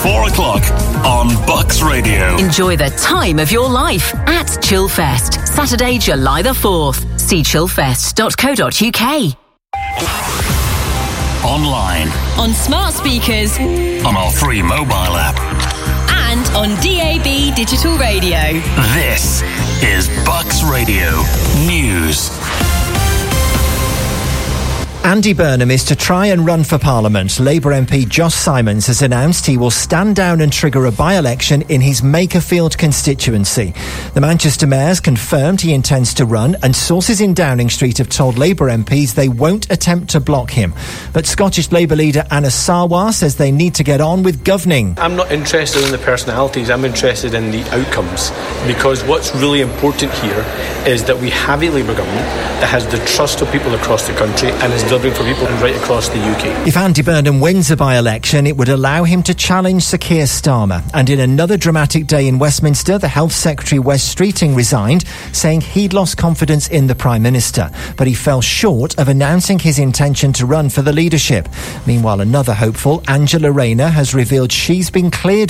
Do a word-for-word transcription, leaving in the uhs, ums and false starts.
four o'clock on Bucks Radio. Enjoy the time of your life at Chillfest, Saturday, July the fourth. See chillfest dot co dot uk. Online. On smart speakers. On our free mobile app. And on D A B digital radio. This is Bucks Radio News. Andy Burnham is to try and run for Parliament. Labour M P Josh Simons has announced he will stand down and trigger a by-election in his Makerfield constituency. The Manchester Mayor's confirmed he intends to run, and sources in Downing Street have told Labour M Ps they won't attempt to block him. But Scottish Labour leader Anna Sarwar says they need to get on with governing. I'm not interested in the personalities, I'm interested in the outcomes, because what's really important here is that we have a Labour government that has the trust of people across the country and is delivering for people right across the U K. If Andy Burnham wins a by-election, it would allow him to challenge Sir Keir Starmer. And in another dramatic day in Westminster, the Health Secretary Wes Streeting resigned, saying he'd lost confidence in the Prime Minister. But he fell short of announcing his intention to run for the leadership. Meanwhile, another hopeful, Angela Rayner, has revealed she's been cleared